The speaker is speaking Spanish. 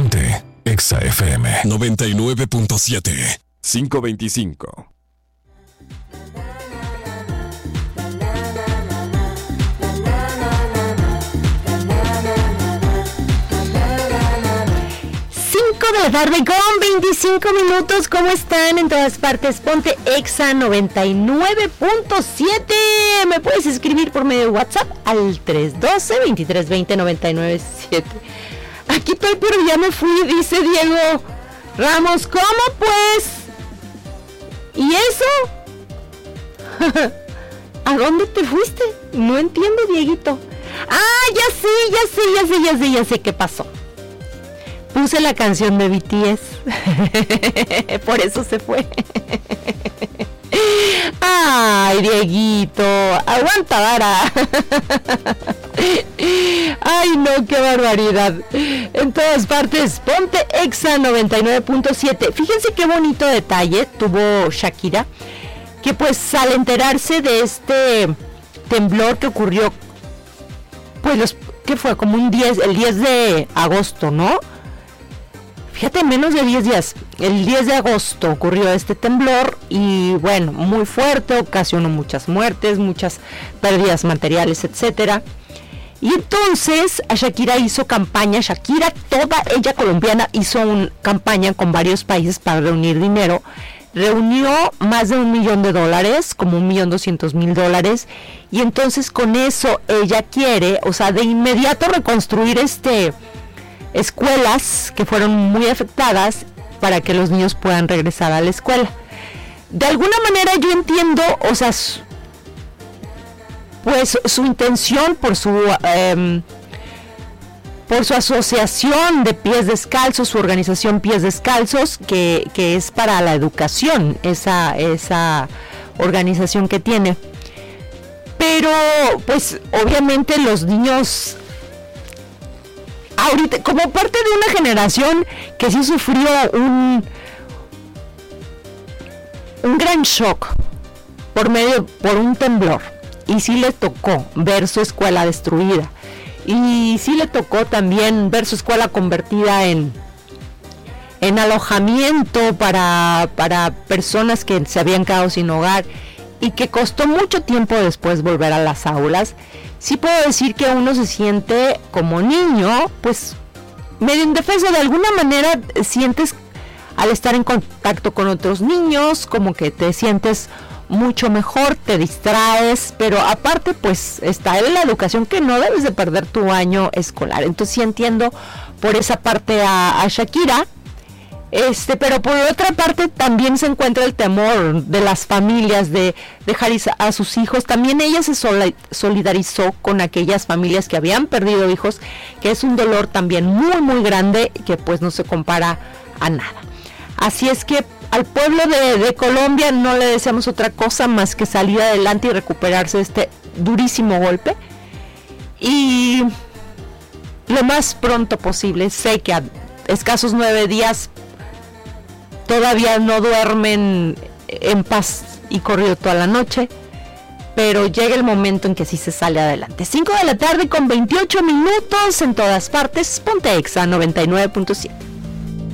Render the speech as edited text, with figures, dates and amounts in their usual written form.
Ponte Exa FM 99.7 525. De la tarde con 25 minutos. ¿Cómo están? En todas partes, ponte Exa 99.7. Me puedes escribir por medio de WhatsApp al 312-2320-997. Aquí estoy, pero ya me fui, dice Diego Ramos. ¿Cómo pues? ¿Y eso? ¿A dónde te fuiste? No entiendo, Dieguito. Ya sé qué pasó. Puse la canción de BTS. Por eso se fue. Ay, Dieguito, aguanta vara. Ay, no, qué barbaridad. En todas partes, ponte Exa 99.7. Fíjense qué bonito detalle tuvo Shakira, que pues al enterarse de este temblor que ocurrió, pues ¿qué fue? Como el 10 de agosto, ¿no? Fíjate, menos de 10 días, el 10 de agosto ocurrió este temblor y bueno, muy fuerte, ocasionó muchas muertes, muchas pérdidas materiales, etcétera. Y entonces a Shakira hizo campaña, toda ella colombiana, hizo una campaña con varios países para reunir dinero. Reunió más de $1 millón, como $1.200.000, y entonces con eso ella quiere, o sea, de inmediato reconstruir escuelas que fueron muy afectadas para que los niños puedan regresar a la escuela. De alguna manera yo entiendo, o sea, pues su intención por su asociación de Pies Descalzos, su organización Pies Descalzos, que es para la educación, esa organización que tiene. Pero pues obviamente los niños ahorita, como parte de una generación que sí sufrió un gran shock por un temblor, y sí le tocó ver su escuela destruida, y sí le tocó también ver su escuela convertida en alojamiento para personas que se habían quedado sin hogar, y que costó mucho tiempo después volver a las aulas. Sí puedo decir que uno se siente como niño, pues medio indefenso. De alguna manera sientes, al estar en contacto con otros niños, como que te sientes mucho mejor, te distraes, pero aparte pues está en la educación, que no debes de perder tu año escolar. Entonces sí entiendo por esa parte a Shakira. Pero por otra parte también se encuentra el temor de las familias de dejar a sus hijos. También ella se solidarizó con aquellas familias que habían perdido hijos, que es un dolor también muy muy grande, que pues no se compara a nada. Así es que al pueblo de Colombia no le deseamos otra cosa más que salir adelante y recuperarse de este durísimo golpe, y lo más pronto posible. Sé que a escasos 9 días todavía no duermen en paz y corrido toda la noche, pero llega el momento en que sí se sale adelante. 5 de la tarde con 28 minutos en todas partes, ponte Exa 99.7.